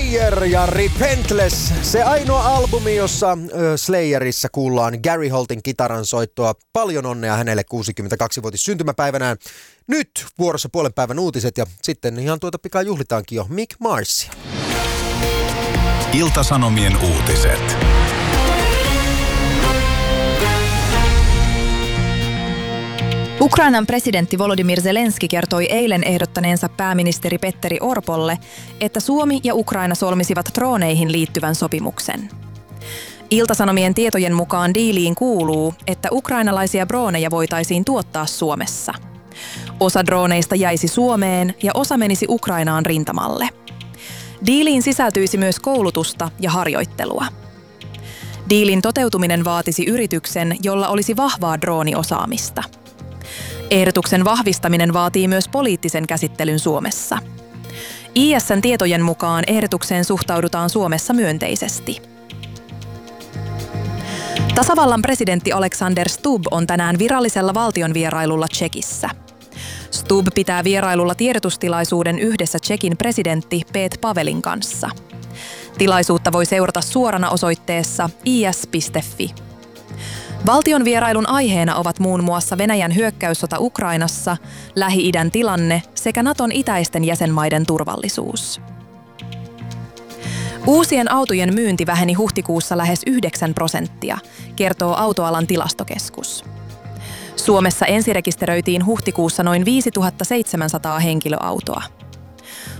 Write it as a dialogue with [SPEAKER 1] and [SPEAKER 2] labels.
[SPEAKER 1] Slayer ja Repentless. Se ainoa albumi, jossa Slayerissa kuullaan Gary Holtin kitaran soittoa. Paljon onnea hänelle 62-vuotis syntymäpäivänään. Nyt vuorossa puolen päivän uutiset ja sitten ihan pikaa juhlitaankin jo Mick Marsia.
[SPEAKER 2] Ilta-Sanomien uutiset.
[SPEAKER 3] Ukrainan presidentti Volodymyr Zelenski kertoi eilen ehdottaneensa pääministeri Petteri Orpolle, että Suomi ja Ukraina solmisivat drooneihin liittyvän sopimuksen. Ilta-Sanomien tietojen mukaan diiliin kuuluu, että ukrainalaisia drooneja voitaisiin tuottaa Suomessa. Osa drooneista jäisi Suomeen ja osa menisi Ukrainaan rintamalle. Diiliin sisältyisi myös koulutusta ja harjoittelua. Diilin toteutuminen vaatisi yrityksen, jolla olisi vahvaa drooniosaamista. Ehdotuksen vahvistaminen vaatii myös poliittisen käsittelyn Suomessa. IS:n tietojen mukaan ehdotukseen suhtaudutaan Suomessa myönteisesti. Tasavallan presidentti Alexander Stubb on tänään virallisella valtionvierailulla Tšekissä. Stubb pitää vierailulla tiedotustilaisuuden yhdessä Tšekin presidentti Pét Pavelin kanssa. Tilaisuutta voi seurata suorana osoitteessa is.fi. Valtion vierailun aiheena ovat muun muassa Venäjän hyökkäyssota Ukrainassa, Lähi-idän tilanne sekä Naton itäisten jäsenmaiden turvallisuus. Uusien autojen myynti väheni huhtikuussa lähes 9%, kertoo Autoalan tilastokeskus. Suomessa ensirekisteröitiin huhtikuussa noin 5700 henkilöautoa.